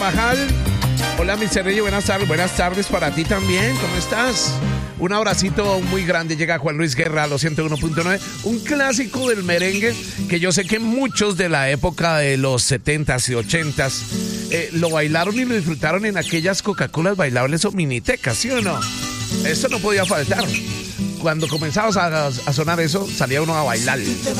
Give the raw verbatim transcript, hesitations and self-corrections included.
Carvajal. Hola, mi Cerrillo, buenas tardes. Buenas tardes para ti también. ¿Cómo estás? Un abracito muy grande. Llega Juan Luis Guerra a los ciento uno punto nueve. Un clásico del merengue que yo sé que muchos de la época de los setentas y ochentas eh, lo bailaron y lo disfrutaron en aquellas Coca-Colas bailables o minitecas, ¿sí o no? Eso no podía faltar. Cuando comenzabas a, a sonar eso, salía uno a bailar.